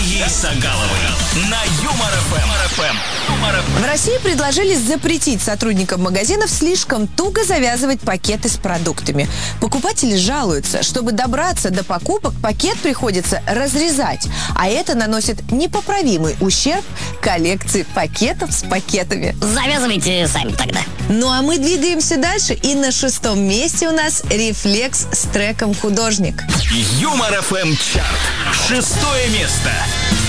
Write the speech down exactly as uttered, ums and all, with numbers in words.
Дарьей Сагаловой на Юмор эф эм. В России предложили запретить сотрудникам магазинов слишком туго завязывать пакеты с продуктами. Покупатели жалуются, чтобы добраться до покупок, пакет приходится разрезать, а это наносит непоправимый ущерб коллекции пакетов с пакетами. Завязывайте сами тогда. Ну а мы двигаемся дальше, и на шестом месте у нас «Рефлекс» с треком «Художник». Юмор эф эм чарт. Шестое место.